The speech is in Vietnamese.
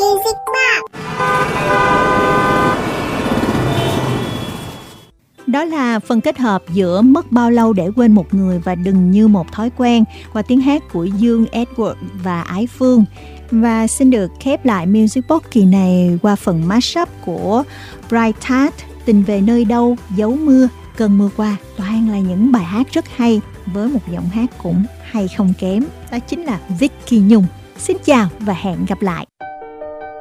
Music Box. Đó là phần kết hợp giữa Mất bao lâu để quên một người và Đừng như một thói quen qua tiếng hát của Dương Edward và Ái Phương. Và xin được khép lại Music Box kỳ này qua phần mashup của Bright Tart, Tình về nơi đâu, Dấu mưa, Cơn mưa qua. Toàn là những bài hát rất hay với một giọng hát cũng hay không kém. Đó chính là Vicky Nhung. Xin chào và hẹn gặp lại.